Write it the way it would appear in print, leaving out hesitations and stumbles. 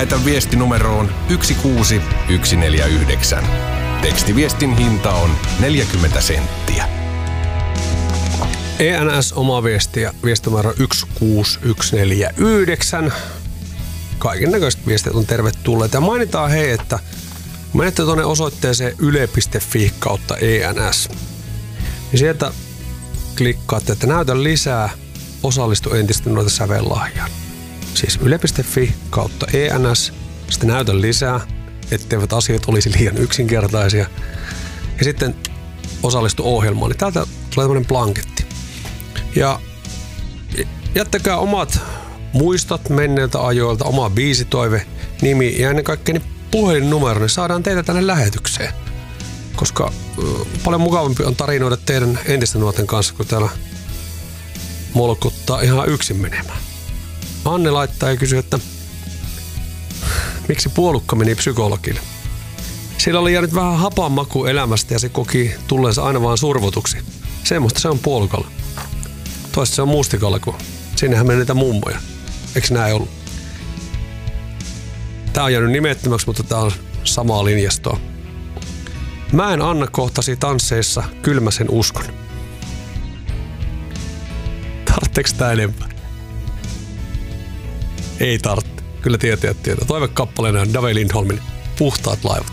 Lähetä viesti numeroon 16149. Tekstiviestin hinta on 40 senttiä. ENS oma viestiä, viestinumero 16149. Kaiken näköiset viestit on tervetulleet. Ja mainitaan hei, että menette tuonne osoitteeseen yle.fi kautta ENS. Ja sieltä klikkaatte, että näytä lisää, osallistu entistä nuorten sävellahjaan. Siis yle.fi kautta ENS, sitten näytä lisää, etteivät asiat olisi liian yksinkertaisia. Ja sitten osallistu ohjelmaan, niin täältä tulee tämmöinen blanketti. Ja jättäkää omat muistot menneiltä ajoilta, oma biisitoive, nimi ja ennen kaikkea niin puhelinnumero, niin saadaan teitä tänne lähetykseen. Koska paljon mukavampi on tarinoida teidän entisten nuorten kanssa, kun täällä molkuttaa ihan yksin menemään. Anne laittaa ja kysyy, että miksi puolukka meni psykologille? Sillä oli jäänyt vähän hapan maku elämästä ja se koki tulleensa aina vaan survotuksi. Semmoista se on puolukalla. Toista se on mustikalla, kun sinnehän menee niitä mummoja. Eikö näin ollut? Tää on jäänyt nimettömäksi, mutta tää on samaa linjastoa. Mä en Anna kohtasi tansseissa, kyllä mä sen uskon. Tartteeks tää enempää? Ei tarvitse. Kyllä tietää. Toivekappaleena on Dave Lindholmin Puhtaat laivat.